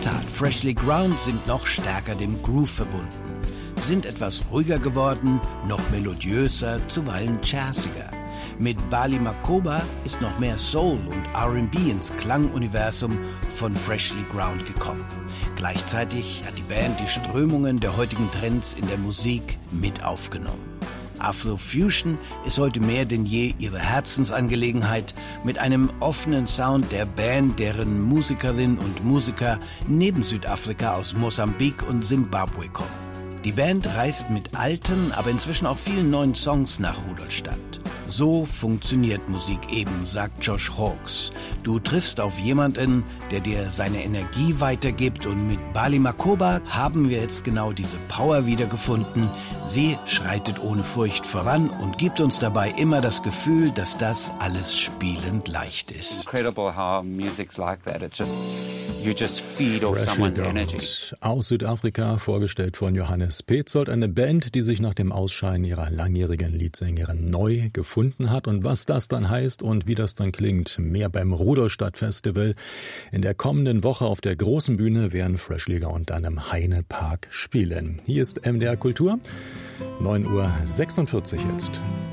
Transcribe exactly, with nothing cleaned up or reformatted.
Tat, Freshly Ground sind noch stärker dem Groove verbunden, sind etwas ruhiger geworden, noch melodiöser, zuweilen jazziger. Mit Bali Makoba ist noch mehr Soul und R and B ins Klanguniversum von Freshly Ground gekommen. Gleichzeitig hat die Band die Strömungen der heutigen Trends in der Musik mit aufgenommen. Afrofusion ist heute mehr denn je ihre Herzensangelegenheit mit einem offenen Sound der Band, deren Musikerinnen und Musiker neben Südafrika aus Mosambik und Simbabwe kommen. Die Band reist mit alten, aber inzwischen auch vielen neuen Songs nach Rudolstadt. So funktioniert Musik eben, sagt Josh Hawks. Du triffst auf jemanden, der dir seine Energie weitergibt, und mit Bali Makoba haben wir jetzt genau diese Power wiedergefunden. Sie schreitet ohne Furcht voran und gibt uns dabei immer das Gefühl, dass das alles spielend leicht ist. Incredible how music's like that. It's just you just feed off someone's energy. Aus Südafrika, vorgestellt von Johannes Petzold, eine Band, die sich nach dem Ausscheiden ihrer langjährigen Leadsängerin neu gefunden hat. Und was das dann heißt und wie das dann klingt, mehr beim Rudolstadt Festival. In der kommenden Woche auf der großen Bühne werden Freshly Ground dann im Heinepark spielen. Hier ist M D R Kultur, neun Uhr sechsundvierzig jetzt.